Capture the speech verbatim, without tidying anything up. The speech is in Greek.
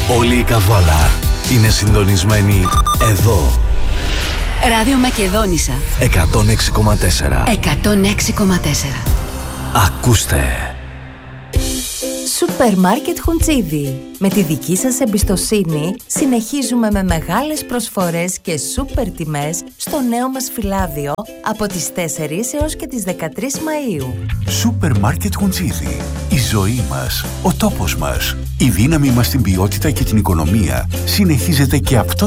Όλη η Καβάλα είναι συντονισμένη εδώ. Ράδιο Μακεδόνισσα εκατόν έξι κόμμα τέσσερα. εκατόν έξι κόμμα τέσσερα. Ακούστε. Σούπερ Μάρκετ Χουντσίδι. Με τη δική σας εμπιστοσύνη συνεχίζουμε με μεγάλες προσφορές και σούπερ τιμές στο νέο μας φυλάδιο από τις τέσσερις έως και τις δεκατρείς Μαΐου. Σούπερ Μάρκετ Χουντσίδι. Η ζωή μας, ο τόπος μας, η δύναμη μας στην ποιότητα και την οικονομία συνεχίζεται και αυτό